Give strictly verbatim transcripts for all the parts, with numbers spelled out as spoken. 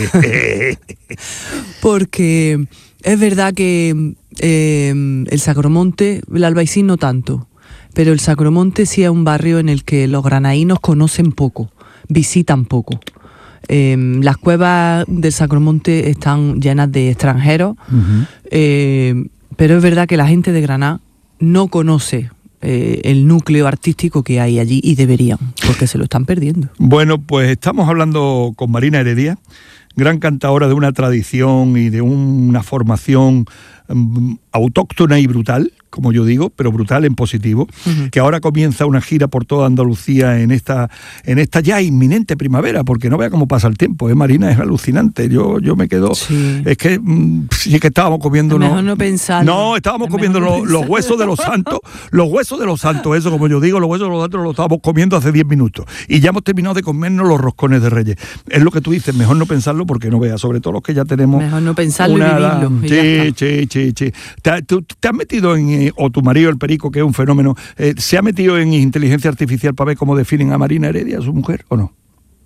Porque es verdad que eh, el Sacromonte, el Albaicín no tanto, pero el Sacromonte sí es un barrio en el que los granaínos conocen poco, visitan poco. Eh, las cuevas del Sacromonte están llenas de extranjeros, uh-huh. eh, pero es verdad que la gente de Granada no conoce eh, el núcleo artístico que hay allí, y deberían, porque se lo están perdiendo. Bueno, pues estamos hablando con Marina Heredia, gran cantadora de una tradición y de una formación um, autóctona y brutal, como yo digo, pero brutal en positivo, uh-huh. que ahora comienza una gira por toda Andalucía en esta en esta ya inminente primavera, porque no vea cómo pasa el tiempo, ¿eh, Marina? Es alucinante. Yo yo me quedo... Sí. Es que mm, sí que estábamos comiendo... Mejor no pensar. No, estábamos comiendo no los, los huesos de los santos, los huesos de los santos, eso como yo digo, los huesos de los santos los estábamos comiendo hace diez minutos. Y ya hemos terminado de comernos los roscones de Reyes. Es lo que tú dices, mejor no pensarlo porque no veas, sobre todo los que ya tenemos... Mejor no pensarlo una, y vivirlo. Sí, sí, sí, sí. ¿Te, tú, ¿Te has metido en... o tu marido, el Perico, que es un fenómeno, eh, ¿se ha metido en inteligencia artificial para ver cómo definen a Marina Heredia, a su mujer, o no?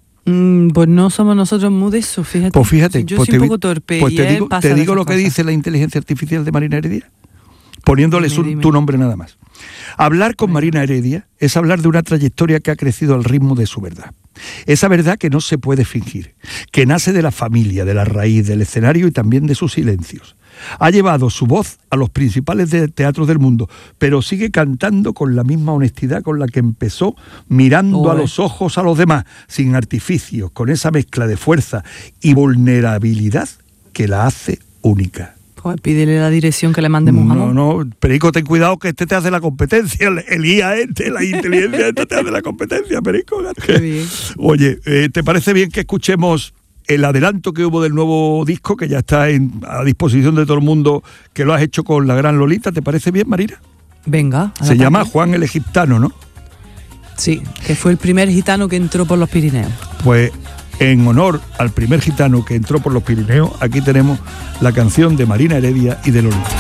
Mm, pues no somos nosotros muy de eso, fíjate. Pues fíjate. Yo pues soy te, un poco torpe. Pues te digo, te digo lo que cosas. dice la inteligencia artificial de Marina Heredia, poniéndole dime, su, dime. tu nombre nada más. Hablar con Marina Heredia es hablar de una trayectoria que ha crecido al ritmo de su verdad. Esa verdad que no se puede fingir, que nace de la familia, de la raíz, del escenario y también de sus silencios. Ha llevado su voz a los principales de teatros del mundo, pero sigue cantando con la misma honestidad con la que empezó, mirando oh, a los ojos a los demás, sin artificios, con esa mezcla de fuerza y vulnerabilidad que la hace única. Pues pídele la dirección que le mandemos. No, amor. no, Perico, ten cuidado que este te hace la competencia, el, el I A este, la inteligencia este te hace la competencia, Perico. Qué bien. Oye, eh, ¿te parece bien que escuchemos el adelanto que hubo del nuevo disco, que ya está en, a disposición de todo el mundo, que lo has hecho con la gran Lolita? ¿Te parece bien, Marina? Venga. Se llama Juan el Egiptano, ¿no? Sí, que fue el primer gitano que entró por los Pirineos. Pues en honor al primer gitano que entró por los Pirineos, aquí tenemos la canción de Marina Heredia y de Lolita.